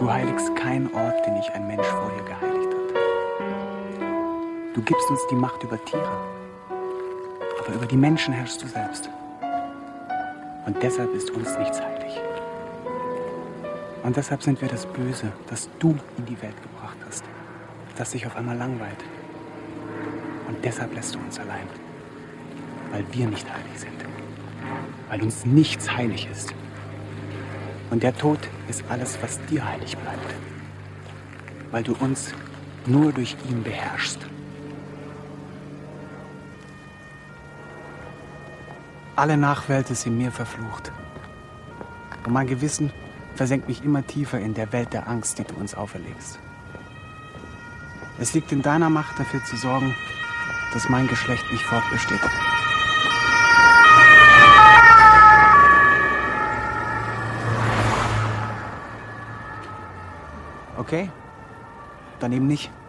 Du heiligst keinen Ort, den nicht ein Mensch vor dir geheiligt hat. Du gibst uns die Macht über Tiere, aber über die Menschen herrschst du selbst. Und deshalb ist uns nichts heilig. Und deshalb sind wir das Böse, das du in die Welt gebracht hast, das sich auf einmal langweilt. Und deshalb lässt du uns allein, weil wir nicht heilig sind, weil uns nichts heilig ist. Und der Tod ist alles, was dir heilig bleibt, weil du uns nur durch ihn beherrschst. Alle Nachwelt ist in mir verflucht. Und mein Gewissen versenkt mich immer tiefer in der Welt der Angst, die du uns auferlegst. Es liegt in deiner Macht, dafür zu sorgen, dass mein Geschlecht nicht fortbesteht. Okay? Dann eben nicht.